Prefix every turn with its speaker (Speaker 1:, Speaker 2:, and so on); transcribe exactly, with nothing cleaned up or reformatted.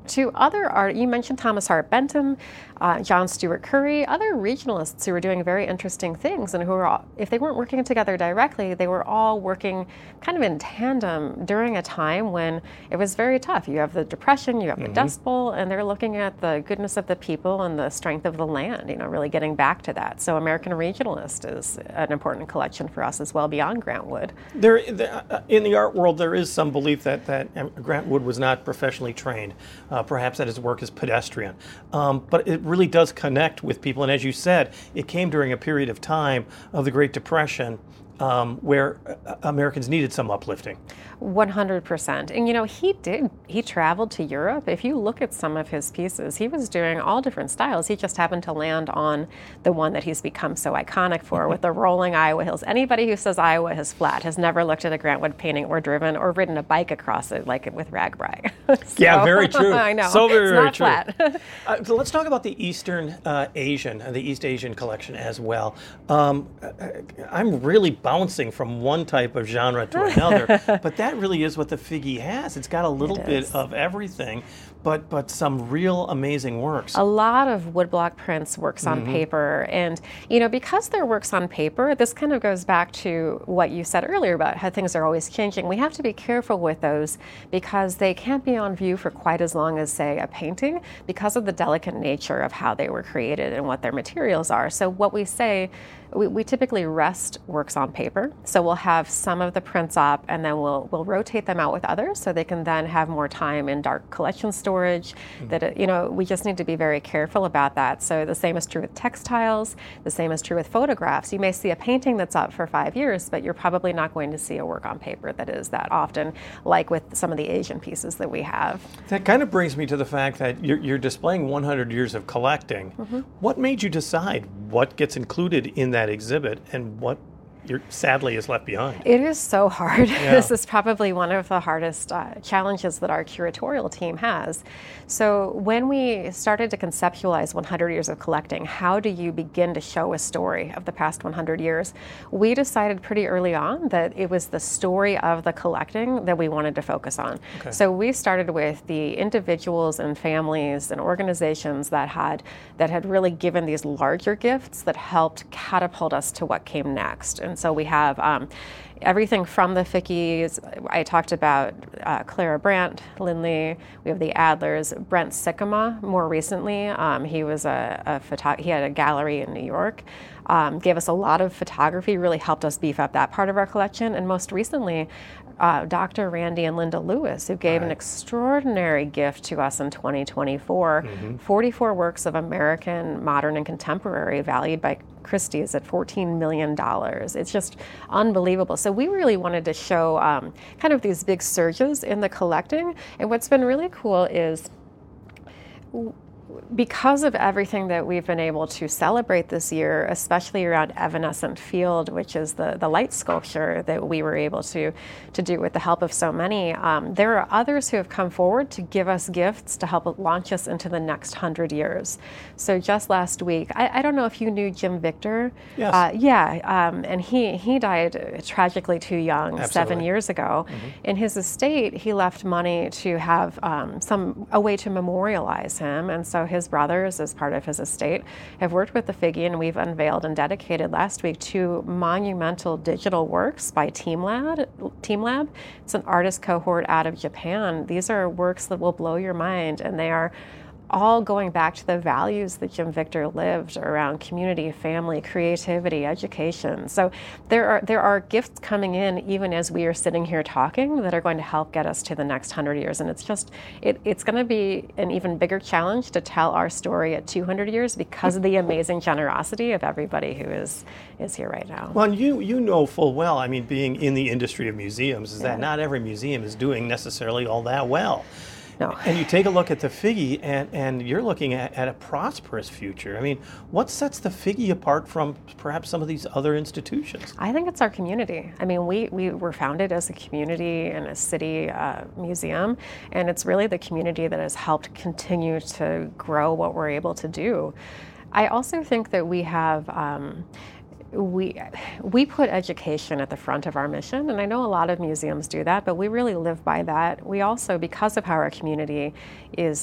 Speaker 1: to other art. You mentioned Thomas Hart Benton, uh, John Stewart Curry, other regionalists who were doing very interesting things and who were, all, if they weren't working together directly, they were all working kind of in tandem during a time when it was very tough. You have the Depression, you have mm-hmm. the Dust Bowl, and they're looking at the goodness of the people and the strength of the land, you know, really getting back to that. So American Regionalist is an important collection for us as well, beyond Grant Wood.
Speaker 2: There, in the art world, there is some belief that, that Grant Wood was not professionally trained. Uh, perhaps that his work is pedestrian. Um, but it really does connect with people. And as you said, it came during a period of time of the Great Depression um, where Americans needed some uplifting.
Speaker 1: one hundred percent. And, you know, he did. He traveled to Europe. If you look at some of his pieces, he was doing all different styles. He just happened to land on the one that he's become so iconic for with the rolling Iowa hills. Anybody who says Iowa is flat has never looked at a Grant Wood painting or driven or ridden a bike across it like with RAGBRAI. so,
Speaker 2: yeah, very true.
Speaker 1: I know.
Speaker 2: So very,
Speaker 1: it's
Speaker 2: very
Speaker 1: not
Speaker 2: true.
Speaker 1: Flat.
Speaker 2: uh, so let's talk about the Eastern uh, Asian, uh, the East Asian collection as well. Um, I'm really bouncing from one type of genre to another, but that really is what the Figge has. It's got a little bit of everything, but but some real amazing works.
Speaker 1: A lot of woodblock prints, works on mm-hmm. paper, and you know, because they're works on paper, this kind of goes back to what you said earlier about how things are always changing. We have to be careful with those because they can't be on view for quite as long as, say, a painting because of the delicate nature of how they were created and what their materials are. So what we say, we, we typically rest works on paper. So we'll have some of the prints up and then we'll we'll rotate them out with others so they can then have more time in dark collection storage. Mm-hmm. That it, you know, we just need to be very careful about that. So the same is true with textiles, the same is true with photographs. You may see a painting that's up for five years, but you're probably not going to see a work on paper that is that often, like with some of the Asian pieces that we have.
Speaker 2: That kind of brings me to the fact that you're, you're displaying one hundred years of collecting. Mm-hmm. What made you decide what gets included in that exhibit and what You're, sadly is left behind?
Speaker 1: It is so hard.
Speaker 2: Yeah.
Speaker 1: This is probably one of the hardest uh, challenges that our curatorial team has. So when we started to conceptualize one hundred years of collecting, how do you begin to show a story of the past one hundred years? We decided pretty early on that it was the story of the collecting that we wanted to focus on. Okay. So we started with the individuals and families and organizations that had that had really given these larger gifts that helped catapult us to what came next. And so we have um, everything from the Ficke's. I talked about uh, Clara Brandt, Lindley. We have the Adlers. Brent Sikkema, more recently, um, he was a, a photo- he had a gallery in New York. Um, gave us a lot of photography, really helped us beef up that part of our collection. And most recently, uh, Doctor Randy and Linda Lewis, who gave right. an extraordinary gift to us in twenty twenty-four. Mm-hmm. forty-four works of American, modern, and contemporary, valued by Christie's at fourteen million dollars. It's just unbelievable. So we really wanted to show um, kind of these big surges in the collecting. And what's been really cool is because of everything that we've been able to celebrate this year, especially around Evanescent Field, which is the, the light sculpture that we were able to, to do with the help of so many, um, there are others who have come forward to give us gifts to help launch us into the next hundred years. So just last week, I, I don't know if you knew Jim Victor.
Speaker 2: Yes.
Speaker 1: Uh, yeah, um, and he, he died tragically too young,
Speaker 2: Absolutely.
Speaker 1: seven years ago. Mm-hmm. In his estate, he left money to have um, some a way to memorialize him, and so his brothers, as part of his estate, have worked with the Figge, and we've unveiled and dedicated last week two monumental digital works by TeamLab. TeamLab. It's an artist cohort out of Japan. These are works that will blow your mind, and they are all going back to the values that Jim Victor lived around community, family, creativity, education. So there are there are gifts coming in even as we are sitting here talking that are going to help get us to the next hundred years. And it's just, it, it's going to be an even bigger challenge to tell our story at two hundred years because of the amazing generosity of everybody who is is here right now.
Speaker 2: Well, you you know full well, I mean, being in the industry of museums, is
Speaker 1: Yeah.
Speaker 2: that not every museum is doing necessarily all that well.
Speaker 1: No.
Speaker 2: And you take a look at the Figge, and, and you're looking at, at a prosperous future. I mean, what sets the Figge apart from perhaps some of these other institutions?
Speaker 1: I think it's our community. I mean, we, we were founded as a community and a city uh, museum, and it's really the community that has helped continue to grow what we're able to do. I also think that we have um, We we put education at the front of our mission, and I know a lot of museums do that, but we really live by that. We also, because of how our community is